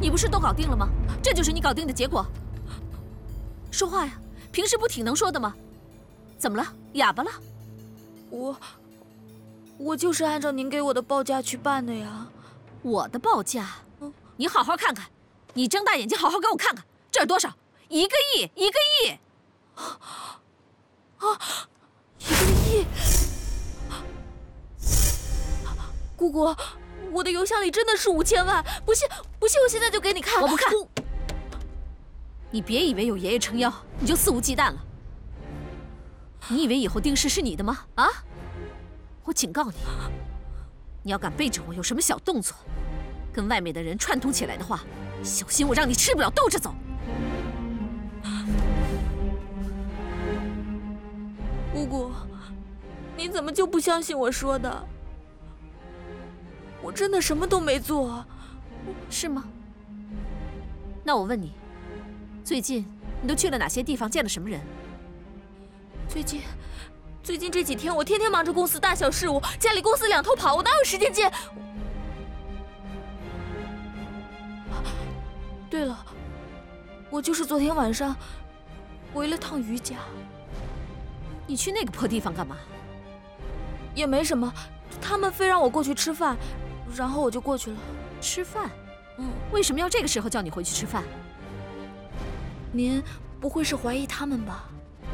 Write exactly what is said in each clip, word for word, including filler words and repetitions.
你不是都搞定了吗？这就是你搞定的结果。说话呀，平时不挺能说的吗？怎么了？哑巴了？ 我，我就是按照您给我的报价去办的呀。 我的报价？嗯，你好好看看，你睁大眼睛好好给我看看，这是多少？一个亿，一个亿！ 啊，一个亿！姑姑，我的邮箱里真的是五千万，不信不信，我现在就给你看。 我不看。你别以为有爷爷撑腰，你就肆无忌惮了。你以为以后丁氏是你的吗？啊！我警告你，你要敢背着我有什么小动作，跟外面的人串通起来的话，小心我让你吃不了兜着走。 姑姑，你怎么就不相信我说的？我真的什么都没做， 是吗？那我问你，最近你都去了哪些地方，见了什么人？ 最近，最近这几天我天天忙着公司大小事务，家里公司两头跑，我哪有时间见？对了，我就是昨天晚上回了趟余家。 你去那个破地方干嘛？ 也没什么，他们非让我过去吃饭，然后我就过去了。 吃饭？ 嗯， 为什么要这个时候叫你回去吃饭？ 您不会是怀疑他们吧？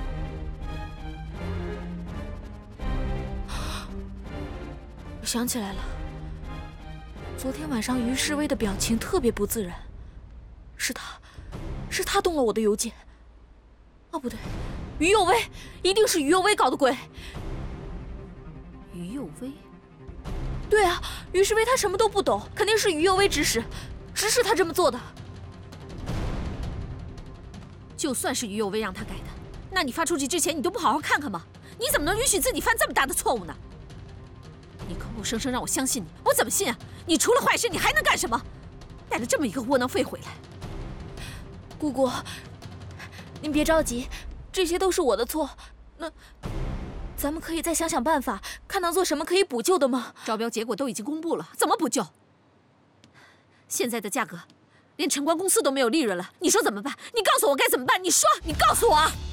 我想起来了，昨天晚上于世威的表情特别不自然，是他，是他动了我的邮件。哦，不对，于有为，一定是于有为搞的鬼。 于有为？ 对啊，于世威他什么都不懂，肯定是于有为指使，指使他这么做的。 就算是于有为让他改的，那你发出去之前你都不好好看看吗？你怎么能允许自己犯这么大的错误呢？你口口声声让我相信你，我怎么信啊？你除了坏事，你还能干什么？带了这么一个窝囊废回来。 姑姑，您别着急，这些都是我的错。那咱们可以再想想办法，看能做什么可以补救的吗？ 招标结果都已经公布了，怎么补救？现在的价格，连城关公司都没有利润了，你说怎么办？你告诉我该怎么办？你说，你告诉我啊！